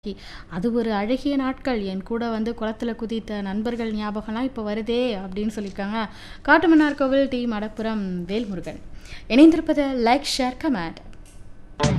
அது ஒரு அழகிய நாட்கள். என் கூட வந்து குளத்துல குதித்த நண்பர்கள் ஞாபகம்லாம் இப்போ வருதே அப்படின்னு சொல்லியிருக்காங்க. காட்டுமன்னார் கோவில் டி மடப்புரம் வேல்முருகன். இணைந்திருப்பது லைக் ஷேர் கமெண்ட்.